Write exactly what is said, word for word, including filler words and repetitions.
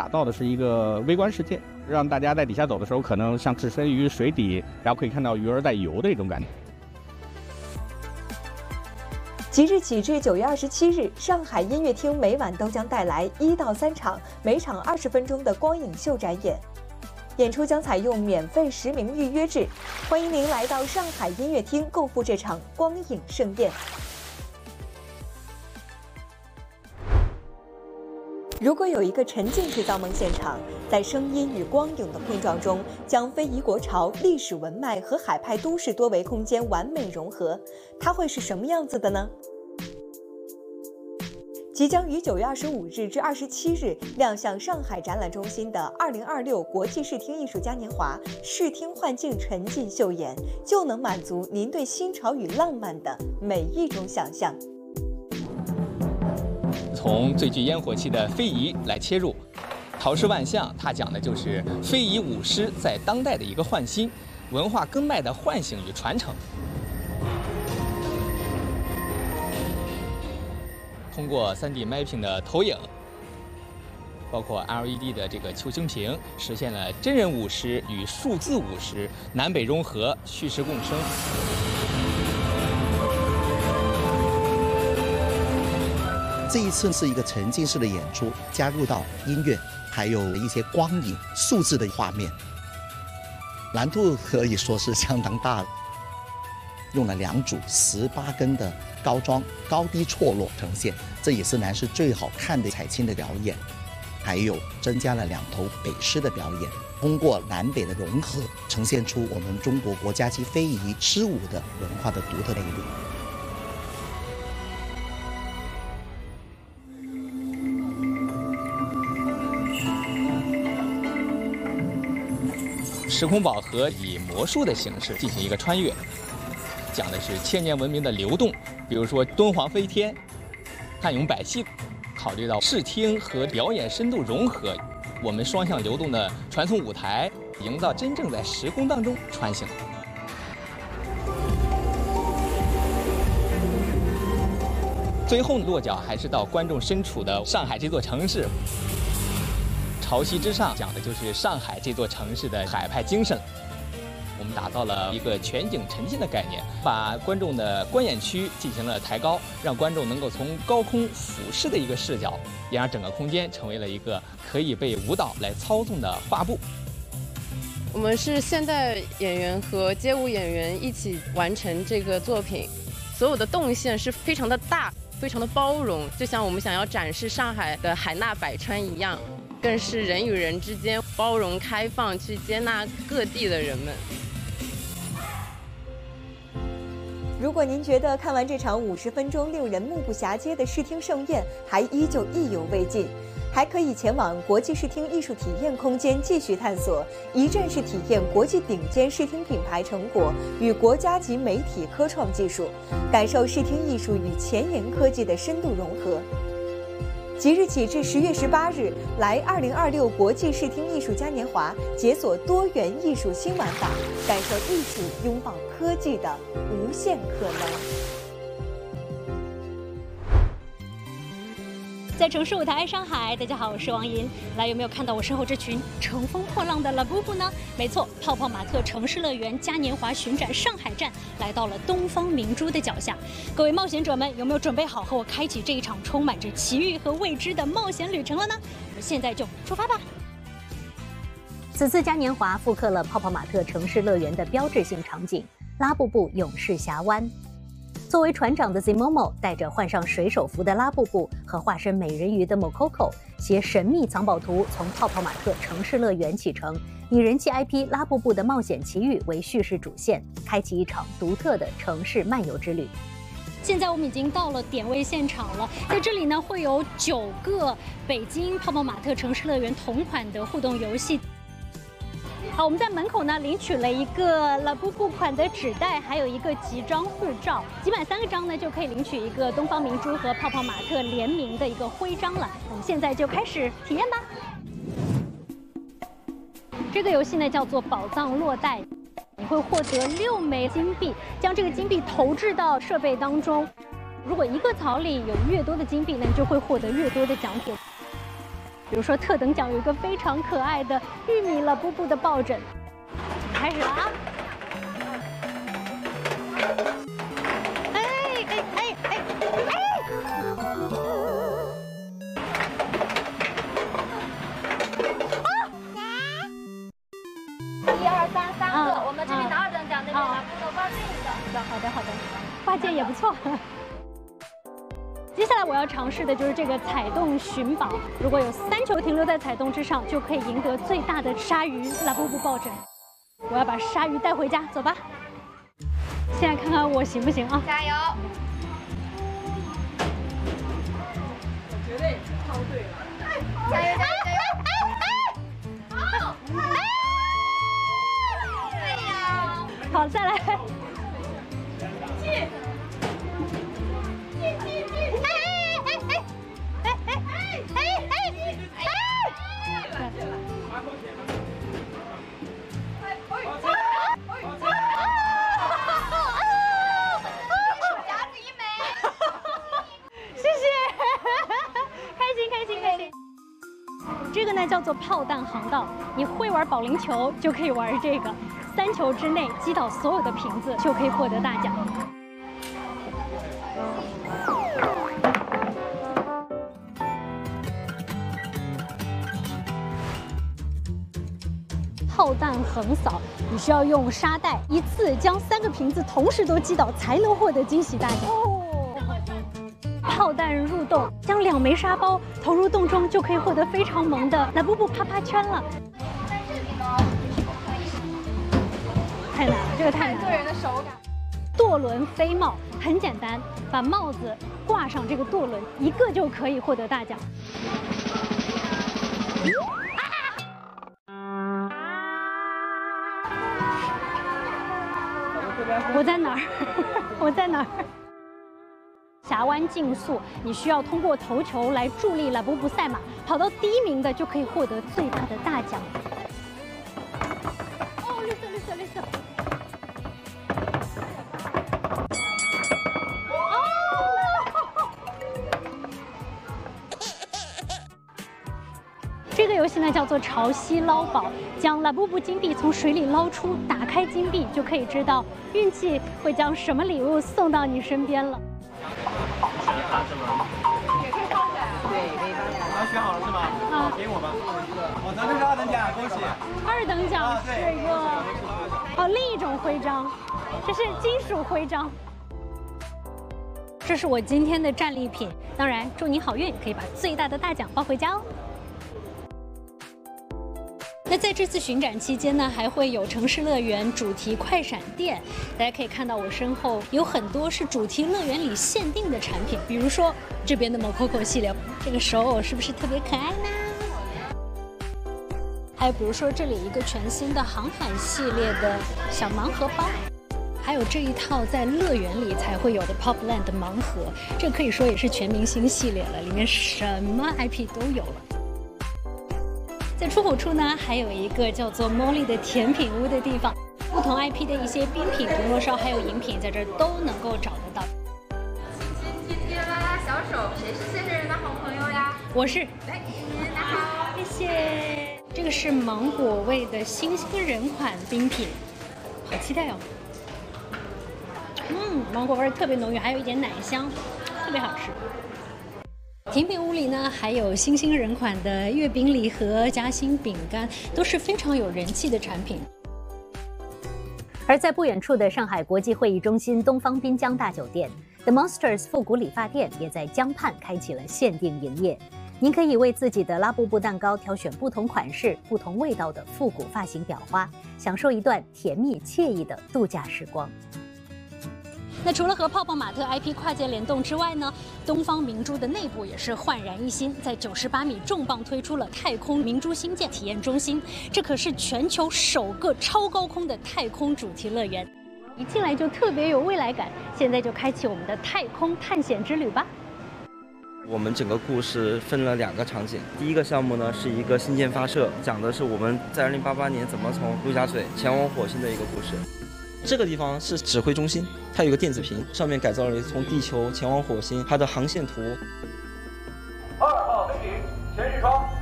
打造的是一个微观世界，让大家在底下走的时候，可能像置身于水底，然后可以看到鱼儿在游的一种感觉。 即日起至九月二十七日，上海音乐厅每晚都将带来一到三场，每场二十分钟的光影秀展演。演出将采用免费实名预约制，欢迎您来到上海音乐厅共赴这场光影盛宴。如果有一个沉浸式造梦现场，在声音与光影的碰撞中，将非遗国潮、历史文脉和海派都市多维空间完美融合，它会是什么样子的呢？即将于九月二十五日至二十七日亮相上海展览中心的二零二六国际视听艺术嘉年华视听幻境沉浸秀演，就能满足您对新潮与浪漫的每一种想象。 从最具烟火气的非遗来切入，陶氏万象，它讲的就是非遗舞狮在当代的一个焕新，文化根脉的唤醒与传承。通过 三 D mapping 的投影，包括 L E D 的这个球形屏，实现了真人舞狮与数字舞狮南北融合、虚实共生。 这一次是一个沉浸式的演出，加入到音乐，还有一些光影、数字的画面，难度可以说是相当大的。用了两组十八根的高桩，高低错落呈现，这也是南市最好看的彩青的表演。还有增加了两头北狮的表演，通过南北的融合，呈现出我们中国国家级非遗狮舞的文化的独特魅力。 时空宝盒以魔术的形式进行一个穿越，讲的是千年文明的流动，比如说敦煌飞天、汉俑百戏，考虑到视听和表演深度融合，我们双向流动的传统舞台，营造真正在时空当中穿行。最后落脚还是到观众身处的上海这座城市。潮汐之上讲的就是上海这座城市的海派精神。我们打造了一个全景沉浸的概念，把观众的观演区进行了抬高，让观众能够从高空俯视的一个视角，也让整个空间成为了一个可以被舞蹈来操纵的画布。 我们是现代演员和街舞演员一起完成这个作品，所有的动线是非常的大，非常的包容，就像我们想要展示上海的海纳百川一样，更是人与人之间包容开放，去接纳各地的人们。 如果您觉得看完这场五十分钟令人目不暇接的视听盛宴还依旧意犹未尽，还可以前往国际视听艺术体验空间继续探索，一站式体验国际顶尖视听品牌成果与国家级媒体科创技术，感受视听艺术与前沿科技的深度融合。即日起至十月十八日，来二零二六国际视听艺术嘉年华，解锁多元艺术新玩法，感受艺术拥抱科技的无限可能。 在城市舞台上海，大家好，我是王莹。来，有没有看到我身后这群乘风破浪的拉布布呢？没错，泡泡玛特城市乐园嘉年华巡展上海站来到了东方明珠的脚下。各位冒险者们，有没有准备好和我开启这一场充满着奇遇和未知的冒险旅程了呢？我们现在就出发吧！此次嘉年华复刻了泡泡玛特城市乐园的标志性场景——拉布布勇士峡湾。作为船长的 Zimomo 带着换上水手服的拉布布和化身美人鱼的 Mococo 携神秘藏宝图从泡泡玛特城市乐园启程，以人气 I P 拉布布的冒险奇遇为叙事主线，开启一场独特的城市漫游之旅。现在我们已经到了点位现场了，在这里呢会有九个北京泡泡玛特城市乐园同款的互动游戏。好，我们在门口呢领取了一个拉布布款的纸袋，还有一个集章护照，集满三个章呢就可以领取一个东方明珠和泡泡玛特联名的一个徽章了。我们现在就开始体验吧。这个游戏呢叫做宝藏落袋，你会获得六枚金币，将这个金币投掷到设备当中。如果一个槽里有越多的金币，那你就会获得越多的奖品。 比如说特等奖有一个非常可爱的玉米了布布的抱枕。开始了啊！哎哎哎哎哎！ 一二三，三个。我们这边的二等奖，那边拿不够挂件一个。 好的好的，挂件也不错。接下来我要尝试的就是这个彩洞寻宝。如果有三球停留在彩洞之上，就可以赢得最大的鲨鱼拉布布抱枕。我要把鲨鱼带回家，走吧。现在看看我行不行啊？ 加油！ 我绝对抄对了。 加油加油加油！哎哎好！哎呀！ 好，再来。 进！进进进！哎哎哎哎哎哎哎哎哎哎！ 这个呢叫做炮弹航道，你会玩保龄球就可以玩这个，三球之内击倒所有的瓶子就可以获得大奖。炮弹横扫，你需要用沙袋一次将三个瓶子同时都击倒，才能获得惊喜大奖。哦，炮弹入洞，将两枚沙包投入洞中，就可以获得非常萌的拉布布啪啪圈了。太难了，这个太难了。 个人的手感。 舵轮飞帽很简单，把帽子挂上这个舵轮，一个就可以获得大奖。我在哪儿？我在哪儿？峡湾竞速，你需要通过投球来助力拉布布赛马，跑到第一名的就可以获得最大的大奖。哦，绿色，绿色，绿色。这个游戏呢叫做潮汐捞宝，将拉布布金币从水里捞出，打开金币就可以知道运气会将什么礼物送到你身边了。 也可以放下。 对，也可以放下。然后选好了是吗？ 啊， 给我吧。我咱这是二等奖，恭喜。 二等奖是一个哦，另一种徽章，这是金属徽章。这是我今天的战利品，当然祝你好运，可以把最大的大奖抱回家哦。那在这次巡展期间呢，还会有城市乐园主题快闪店，大家可以看到我身后有很多是主题乐园里限定的产品，比如说这边的 Mococo 系列，这个手偶是不是特别可爱呢？还有比如说这里一个全新的航海系列的小盲盒包，还有这一套在乐园里才会有的 Popland 的盲盒，这可以说也是全明星系列了，里面什么 I P 都有了。在出口处呢，还有一个叫做 Molly 的甜品屋的地方，不同 I P 的一些冰品、铜锣烧还有饮品，在这儿都能够找得到。 亲亲亲，拉拉小手，谁是现代人的好朋友呀？ 我是， 来，拿好， 谢谢。这个是芒果味的新兴人款冰品，好期待哦。嗯，芒果味特别浓郁，还有一点奶香，特别好吃。甜品屋里呢，还有新兴人款的月饼礼盒、夹心饼干，都是非常有人气的产品。 而在不远处的上海国际会议中心东方滨江大酒店 ，The Monsters 复古理发店也在江畔开启了限定营业。您可以为自己的拉布布蛋糕挑选不同款式、不同味道的复古发型裱花，享受一段甜蜜惬意的度假时光。 那除了和泡泡玛特 I P 跨界联动之外呢，东方明珠的内部也是焕然一新，在九十八米重磅推出了太空明珠星舰体验中心，这可是全球首个超高空的太空主题乐园，一进来就特别有未来感。现在就开启我们的太空探险之旅吧。 我们整个故事分了两个场景，第一个项目呢是一个星舰发射，讲的是我们在二零八八年怎么从陆家嘴前往火星的一个故事。这个地方是指挥中心，它有个电子屏，上面改造了从地球前往火星它的航线图。